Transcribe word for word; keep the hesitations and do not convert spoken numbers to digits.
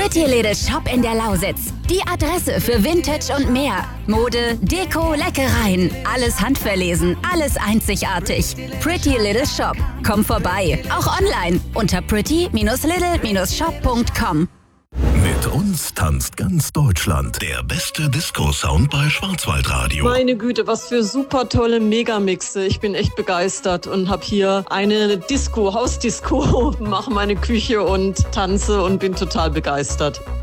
Pretty Little Shop in der Lausitz. Die Adresse für Vintage und mehr. Mode, Deko, Leckereien. Alles handverlesen, alles einzigartig. Pretty Little Shop. Komm vorbei. Auch online unter pretty little shop punkt com. Mit uns tanzt ganz Deutschland. Der beste Disco-Sound bei Schwarzwaldradio. Meine Güte, was für super tolle Megamixe. Ich bin echt begeistert und habe hier eine Disco, Hausdisco, mache meine Küche und tanze und bin total begeistert.